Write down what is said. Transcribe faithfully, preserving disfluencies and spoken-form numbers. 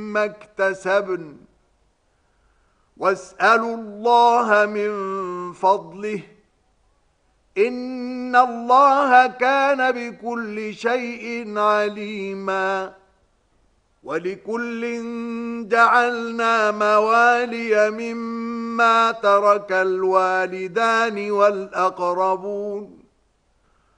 ما اكتسبن واسألوا الله من فضله إن الله كان بكل شيء عليما ولكل جعلنا موالي مما ترك الوالدان والأقربون